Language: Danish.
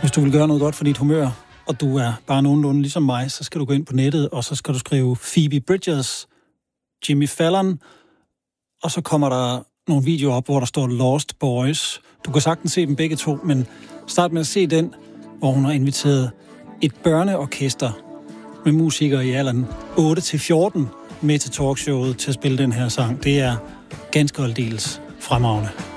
Hvis du vil gøre noget godt for dit humør, og du er bare nogenlunde ligesom mig, så skal du gå ind på nettet, og så skal du skrive Phoebe Bridgers, Jimmy Fallon, og så kommer der nogle videoer op, hvor der står Lost Boys. Du kan sagtens se dem begge to, men start med at se den, hvor hun har inviteret et børneorkester med musikere i alderen 8-14 med til talkshowet til at spille den her sang. Det er ganske aldeles fremragende.